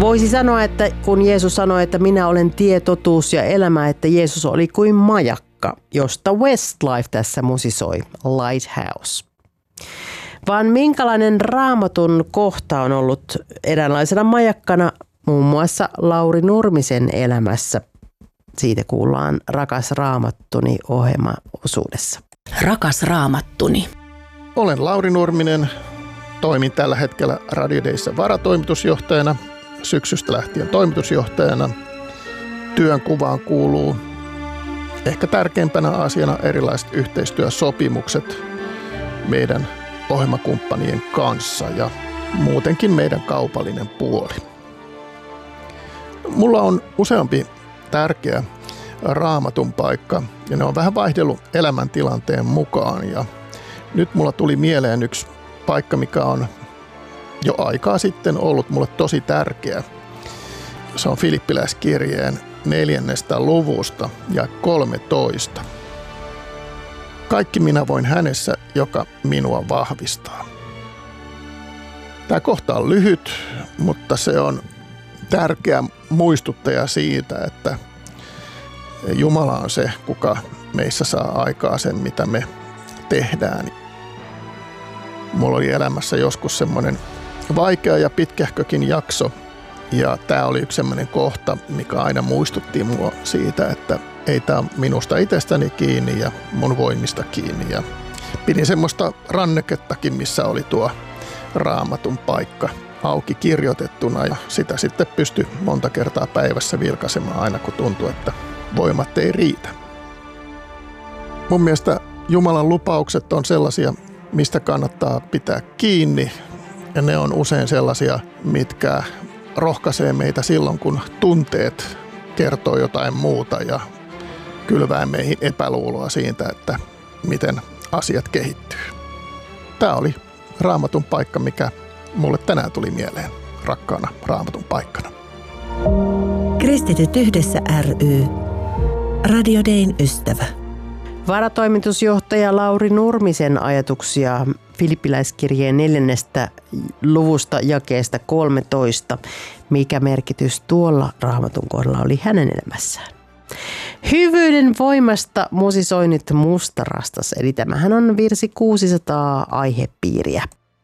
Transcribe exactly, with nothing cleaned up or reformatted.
Voisi sanoa, että kun Jeesus sanoi, että minä olen tie, totuus ja elämä, että Jeesus oli kuin majakka, josta Westlife tässä musisoi, Lighthouse. Vaan minkälainen Raamatun kohta on ollut eräänlaisena majakkana muun muassa Lauri Nurmisen elämässä. Siitä kuullaan Rakas Raamattuni -ohjelmaosuudessa. Rakas Raamattuni. Olen Lauri Nurminen. Toimin tällä hetkellä Radio Dayssä varatoimitusjohtajana, syksystä lähtien toimitusjohtajana. Työnkuvaan kuuluu ehkä tärkeimpänä asiana erilaiset yhteistyösopimukset meidän ohjelmakumppanien kanssa ja muutenkin meidän kaupallinen puoli. Mulla on useampi tärkeä Raamatun paikka ja ne on vähän vaihdellut elämäntilanteen mukaan ja nyt mulla tuli mieleen yksi paikka, mikä on jo aikaa sitten ollut mulle tosi tärkeä. Se on Filippiläiskirjeen neljännestä luvusta ja kolmetoista. Kaikki minä voin hänessä, joka minua vahvistaa. Tämä kohta on lyhyt, mutta se on tärkeä muistuttaja siitä, että Jumala on se, kuka meissä saa aikaa sen, mitä me tehdään. Mulla oli elämässä joskus semmoinen vaikea ja pitkähkökin jakso, ja tämä oli yksi semmoinen kohta, mikä aina muistutti mua siitä, että ei tämä ole minusta itsestäni kiinni ja mun voimista kiinni. Ja pidin semmoista rannekettakin, missä oli tuo Raamatun paikka auki kirjoitettuna, ja sitä sitten pystyi monta kertaa päivässä vilkaisemaan aina, kun tuntui, että voimat ei riitä. Mun mielestä Jumalan lupaukset on sellaisia, mistä kannattaa pitää kiinni, ja ne on usein sellaisia, mitkä rohkaisee meitä silloin, kun tunteet kertoo jotain muuta ja kylvää meihin epäluuloa siitä, että miten asiat kehittyy. Tämä oli Raamatun paikka, mikä mulle tänään tuli mieleen rakkaana Raamatun paikkana. Kristityt yhdessä ry. Radio Dayn ystävä. Varatoimitusjohtaja Lauri Nurmisen ajatuksia Filippiläiskirjeen neljännestä luvusta jakeesta kolmetoista. Mikä merkitys tuolla Raamatun kohdalla oli hänen elämässään? Hyvyyden voimasta musisoinnit mustarastas, eli tämähän on virsi kuusisataa aihepiiriä.